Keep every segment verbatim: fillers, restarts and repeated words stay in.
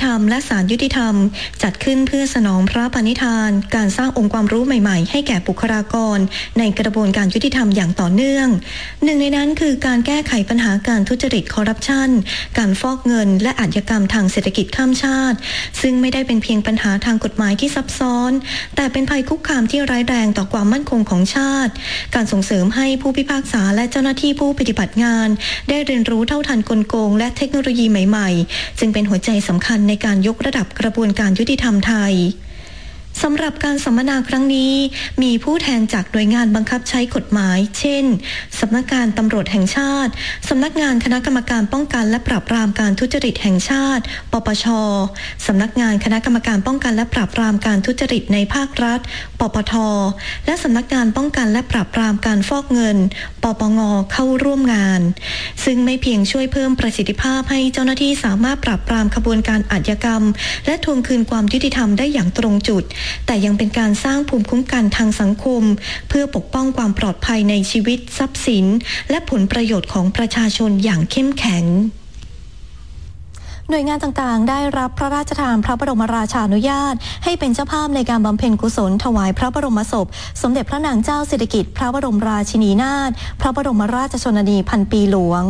ธรรมและศาลยุติธรรมจัดขึ้นเพื่อสนองพระปณิธานการสร้างองค์ความรู้ใหม่ๆให้แก่บุคลากรในกระบวนการยุติธรรมอย่างต่อเนื่องหนึ่งในนั้นคือการแก้ไขปัญหาการทุจริตคอร์รัปชันการฟอกเงินและอาชญากรรมทางเศรษฐกิจข้ามชาติซึ่งไม่ได้เป็นเพียงปัญหาทางกฎหมายที่ซับซ้อนแต่เป็นภัยคุกคามที่ร้ายแรงต่อความมั่นคงของชาติการส่งเสริมให้ผู้พิพากษาและเจ้าหน้าที่ผู้ปฏิบัติงานได้เรียนรู้เท่าทันกลโกงและเทคโนโลยีใหม่ๆจึงเป็นหัวใจสำคัญในการยกระดับกระบวนการยุติธรรมไทยสำหรับการสัมมนาครั้งนี้มีผู้แทนจากหน่วยงานบังคับใช้กฎหมายเช่นสำนักงานตำรวจแห่งชาติสำนักงานคณะกรรมการป้องกันและปราบปรามการทุจริตแห่งชาติปปช.สำนักงานคณะกรรมการป้องกันและปราบปรามการทุจริตในภาครัฐปปท.และสำนักงานป้องกันและปราบปรามการฟอกเงินปปง.เข้าร่วมงานซึ่งไม่เพียงช่วยเพิ่มประสิทธิภาพให้เจ้าหน้าที่สามารถปราบปรามขบวนการอาชญากรรมและทวงคืนความยุติธรรมได้อย่างตรงจุดแต่ยังเป็นการสร้างภูมิคุ้มกันทางสังคมเพื่อปกป้องความปลอดภัยในชีวิตทรัพย์สินและผลประโยชน์ของประชาชนอย่างเข้มแข็งหน่วยงานต่างๆได้รับพระราชทานพระบรมราชานุญาตให้เป็นเจ้าภาพในการบำเพ็ญกุศลถวายพระบรมศพสมเด็จพระนางเจ้าสิริกิติ์พระบรมราชินีนาถพระบรมราชชนนีพันปีหลวง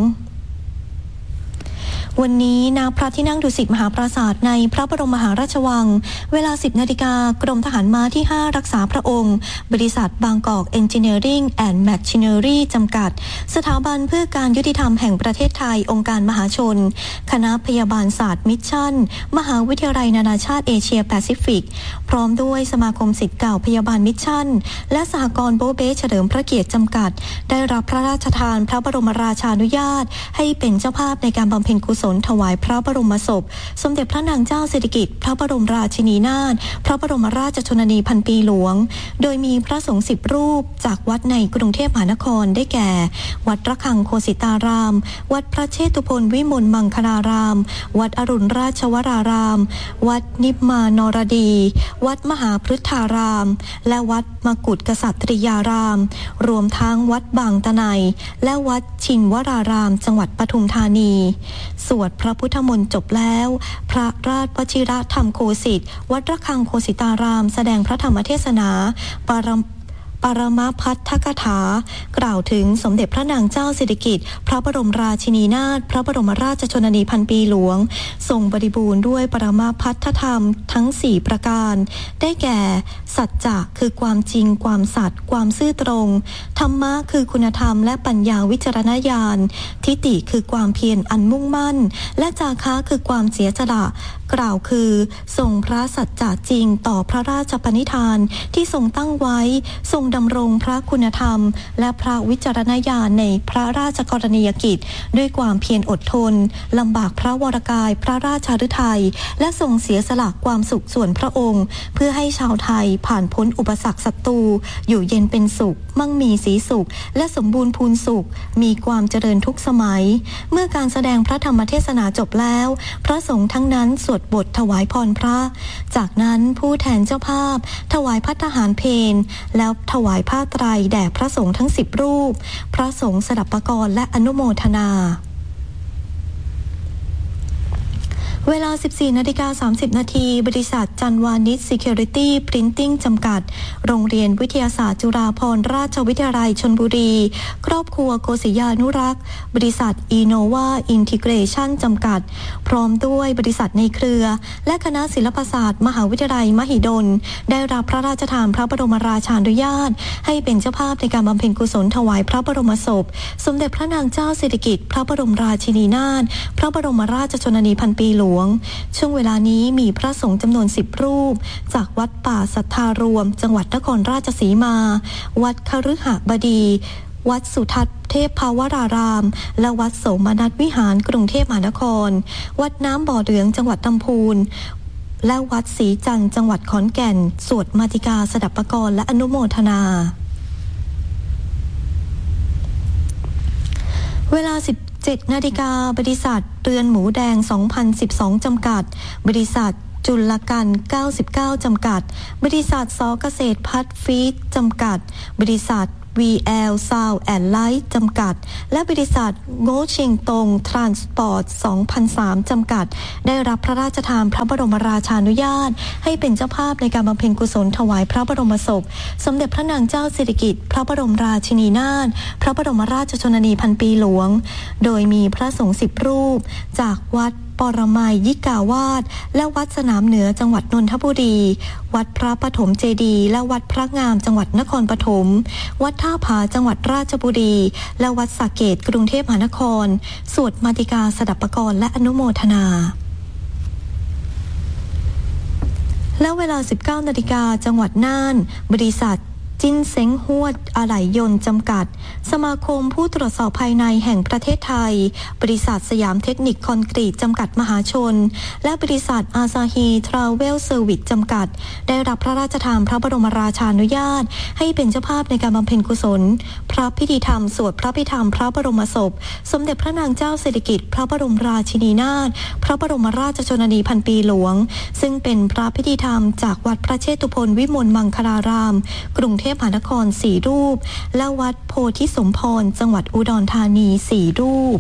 วันนี้ณพระที่นั่งดุสิตมหาปราสาทในพระบรมมหาราชวังเวลา สิบนาฬิกากรมทหารม้าที่ห้ารักษาพระองค์บริษัทบางกอกเอนจิเนียริ่งแอนด์แมชชีเนอรี่จำกัดสถาบันเพื่อการยุติธรรมแห่งประเทศไทยองค์การมหาชนคณะพยาบาลศาสตร์มิชชั่นมหาวิทยาลัยนานาชาติเอเชียแปซิฟิกพร้อมด้วยสมาคมศิษย์เก่าพยาบาลมิชชั่นและสหกรณ์โบเบ้เฉลิมพระเกียรติจำกัดได้รับพระราชทานพระบรมราชานุญาตให้เป็นเจ้าภาพในการบำเพ็ญกุศลถวายพระบรมศพสมเด็จพระนางเจ้าสิริกิติ์พระบรมราชินีนาถพระบรมราชชนนีพันปีหลวงโดยมีพระสงฆ์สิบรูปจากวัดในกรุงเทพมหานครได้แก่วัดระฆังโคสิตารามวัดพระเชตุพนวิมลมังคลารามวัดอรุณราชวรารามวัดนิพมานรดีวัดมหาพฤทธารามและวัดมกุฏกษัตริยารามรวมทั้งวัดบางตะไนและวัดชินวรารามจังหวัดปทุมธานีสวดพระพุทธมนต์จบแล้วพระราชวชิรธรรมโคสิทธิ์วัดระฆังโคสิตารามแสดงพระธรรมเทศนาปารมปรมาภัททกถากล่าวถึงสมเด็จพระนางเจ้าสิริกิติ์พระบรมราชินีนาถพระบรมราชชนนีพันปีหลวงทรงบริบูรณ์ด้วยปรมาภัทธธรรมทั้งสี่ประการได้แก่สัจจะคือความจริงความสัตย์ความซื่อตรงธรรมะคือคุณธรรมและปัญญาวิจารณญาณทิฏฐิคือความเพียรอันมุ่งมั่นและจาคะคือความเสียสละกล่าวคือทรงพระสัจจะจริงต่อพระราชปณิธานที่ทรงตั้งไว้ทรงดำรงพระคุณธรรมและพระวิจารณญาณในพระราชกรณียกิจด้วยความเพียรอดทนลำบากพระวรกายพระราชฤทัยและทรงเสียสละความสุขส่วนพระองค์เพื่อให้ชาวไทยผ่านพ้นอุปสรรคศัตรูอยู่เย็นเป็นสุขมั่งมีสีสุขและสมบูรณ์พูนสุขมีความเจริญทุกสมัยเมื่อการแสดงพระธรรมเทศนาจบแล้วพระสงฆ์ทั้งนั้นสวดบทถวายพรพระจากนั้นผู้แทนเจ้าภาพถวายภัตตาหารเพลแล้วถวายผ้าไตรแด่พระสงฆ์ทั้งสิบรูปพระสงฆ์สดับปกรณ์และอนุโมทนาเวลา สิบสี่นาฬิกาสามสิบนาที บริษัทจันวานิช Security Printing จำกัดโรงเรียนวิทยาศาสตร์จุฬาภรณราชวิทยาลัยชลบุรีครอบครัวโกศิยานุรักษ์บริษัท Innova Integration จำกัดพร้อมด้วยบริษัทในเครือและคณะศิลปศาสตร์มหาวิทยาลัยมหิดลได้รับพระราชทานพระบรมราชานุญาตให้เป็นเจ้าภาพในการบำเพ็ญกุศลถวายพระบรมศพสมเด็จพระนางเจ้าสิริกิติ์พระบรมราชินีนาถพระบรมราชชนนีพันปีหลวงช่วงเวลานี้มีพระสงฆ์จำนวนสิบรูปจากวัดป่าสัทธารวมจังหวัดนครราชสีมาวัดคฤหบดีวัดสุทัศน์เทพภาวรารามและวัดโสมนัสวิหารกรุงเทพมหานครวัดน้ำบ่อเหลืองจังหวัดลำพูนและวัดศรีจันทร์จังหวัดขอนแก่นสวดมาติกาสดับปกรณ์และอนุโมทนาเวลาสิบเจ็ดนาฬิกาบริษัทเรือนหมูแดงสองพันสิบสองจำกัดบริษัทจุลกันเก้าสิบเก้าจำกัดบริษัทส.เกษตรพัฒน์ฟีดจำกัดบริษัทวี แอล Sound and Light จำกัดและบริษัทโงชิงตงทรานสปอร์ต สองพันสาม จำกัดได้รับพระราชทานพระบรมราชานุญาตให้เป็นเจ้าภาพในการบำเพ็ญกุศลถวายพระบรมศพสมเด็จพระนางเจ้าสิริกิติ์พระบรมราชินีนาถพระบรมราชชนนีพันปีหลวงโดยมีพระสงฆ์สิบรูปจากวัดปรมัยยิกาวาสและวัดสนามเหนือจังหวัดนนทบุรีวัดพระปฐมเจดีย์และวัดพระงามจังหวัดนครปฐมวัดท่าผาจังหวัดราชบุรีและวัดสระเกษกรุงเทพมหานครสวดมาติกาสดับปกรณ์และอนุโมทนาและเวลา สิบเก้านาฬิกาจังหวัดน่านบริษัทจินเซ็งฮวดอะไหล่ยนต์จำกัดสมาคมผู้ตรวจสอบภายในแห่งประเทศไทยบริษัทสยามเทคนิคคอนกรีตจำกัดมหาชนและบริษัทอาซาฮีทราเวลเซอร์วิสจำกัดได้รับพระราชทานพระบรมราชานุญาตให้เป็นเจ้าภาพในการบำเพ็ญกุศลพระพิธีธรรมสวดพระพิธรรมพระบรมศพสมเด็จพระนางเจ้าสิริกิติ์พระบรมราชินีนาถพระบรมราชชนนีพันปีหลวงซึ่งเป็นพระพิธีธรรมจากวัดพระเชตุพนวิมลมังคลารามกรุงเทพมหานครสี่รูปและวัดโพธิสมพรจังหวัดอุดรธานีสี่รูป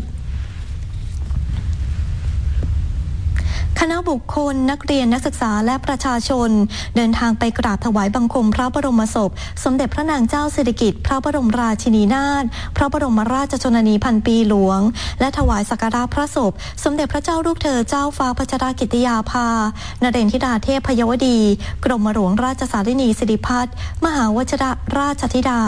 คณะบุคคลนักเรียนนักศึกษาและประชาชนเดินทางไปกราบถวายบังคมพระบรมศพสมเด็จพระนางเจ้าสิริกิติ์พระบรมราชินีนาถพระบรมราชชนนีพันปีหลวงและถวายสักการะพระศพสมเด็จพระเจ้าลูกเธอเจ้าฟ้าพัชรกิติยาภานเรนธิดาเทพพยวดีกรมหลวงราชสารินีสิริพัฒน์มหาวชิรราชธิดา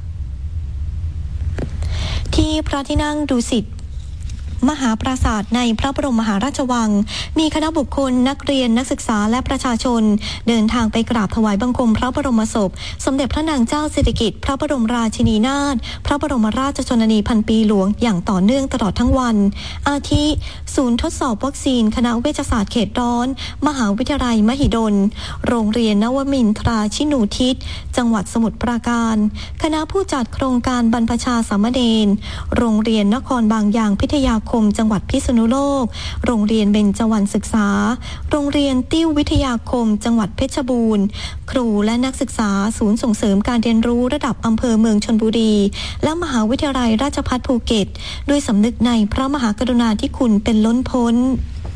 ที่พระที่นั่งดุสิตมหาปราสาทในพระบรมมหาราชวังมีคณะบุคคลนักเรียนนักศึกษาและประชาชนเดินทางไปกราบถวายบังคมพระบรมศพสมเด็จพระนางเจ้าสิริกิติ์พระบรมราชินีนาถพระบรมราชชนนีพันปีหลวงอย่างต่อเนื่องตลอดทั้งวันอาทิศูนย์ทดสอบวัคซีนคณะเวชศาสตร์เขตร้อนมหาวิทยาลัยมหิดลโรงเรียนนวมินทราชินูทิศจังหวัดสมุทรปราการคณะผู้จัดโครงการบรรพชาสามเณรโรงเรียนนครบางยางพิทยาคมจังหวัดพิษณุโลกโรงเรียนเบญจวรรณศึกษาโรงเรียนติ้ววิทยาคมจังหวัดเพชรบูรณ์ครูและนักศึกษาศูนย์ส่งเสริมการเรียนรู้ระดับอำเภอเมืองชลบุรีและมหาวิทยาลัยราชภัฏภูเก็ตด้วยสำนึกในพระมหากรุณาธิคุณเป็นล้นพ้น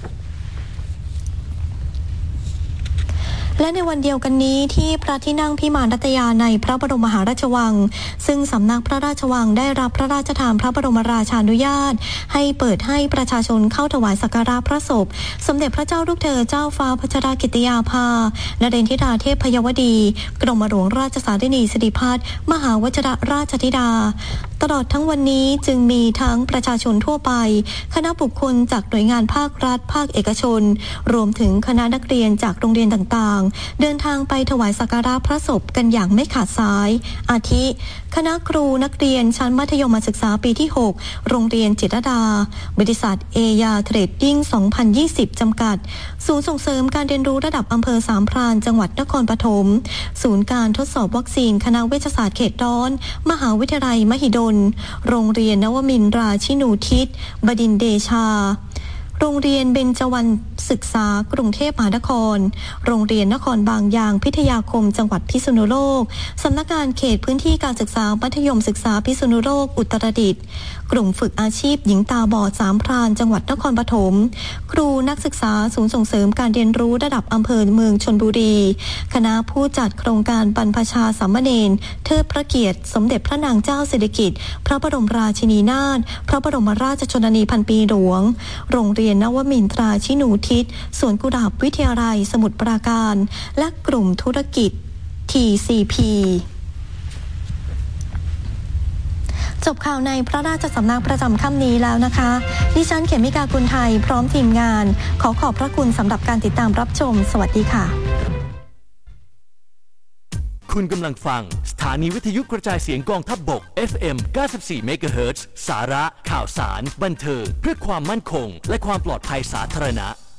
และในวันเดียวกันนี้ที่พระที่นั่งพิมานรัตยาในพระบรมมหาราชวังซึ่งสำนักพระราชวังได้รับพระราชทานพระบรมราชานุญาตให้เปิดให้ประชาชนเข้าถวายสักการะพระศพสมเด็จพระเจ้าลูกเธอเจ้าฟ้าพัชรกิติยาภานเรนธิดาเทพพยวดีกรมหลวงราชสารินีสิริพัฒน์มหาวชิรราชธิดาตลอดทั้งวันนี้จึงมีทั้งประชาชนทั่วไปคณะบุคคลจากหน่วยงานภาครัฐภาคเอกชนรวมถึงคณะนักเรียนจากโรงเรียนต่างๆเดินทางไปถวายสักการะพระศพกันอย่างไม่ขาดสายอาทิคณะครูนักเรียนชั้นมัธยมศึกษาปีที่หกโรงเรียนจิตรดาบริษัทเอยาเทรดดิ้งสองพันยี่สิบจำกัดศูนย์ส่งเสริมการเรียนรู้ระดับอำเภอสามพรานจังหวัดนครปฐมศูนย์การทดสอบวัคซีนคณะเวชศาสตร์เขตร้อนมหาวิทยาลัยมหิดลโรงเรียนนวมินทราชินูทิศบดินทร์เดชาโรงเรียนเบญจวรรณศึกษากรุงเทพมหานครโรงเรียนนครบางยางพิทยาคมจังหวัดพิษณุโลกสำนักงานเขตพื้นที่การศึกษามัธยมศึกษาพิษณุโลกอุตรดิตถ์กลุ่มฝึกอาชีพหญิงตาบอดสามพรานจังหวัดนครปฐมครูนักศึกษาศูนย์ส่งเสริมการเรียนรู้ระดับอำเภอเมืองชลบุรีคณะผู้จัดโครงการบรรพชาสามเณรเทิดพระเกียรติสมเด็จพระนางเจ้าสิริกิติ์พระบรมราชินีนาถพระบรมราชชนนีพันปีหลวงโรงเรียนนวมินทราชินูทิศสวนกุหลาบวิทยาลัยสมุทรปราการและกลุ่มธุรกิจ ที ซี พี จบข่าวในพระราชสำนักประจำค่ำนี้แล้วนะคะดิฉันเขมิกากุลไทยพร้อมทีมงานขอขอบพระคุณสำหรับการติดตามรับชมสวัสดีค่ะคุณกำลังฟังสถานีวิทยุกระจายเสียงกองทัพบก เอฟ เอ็ม เก้าสิบสี่ เมกะเฮิรตซ์ สาระข่าวสารบันเทิงเพื่อความมั่นคงและความปลอดภัยสาธารณะ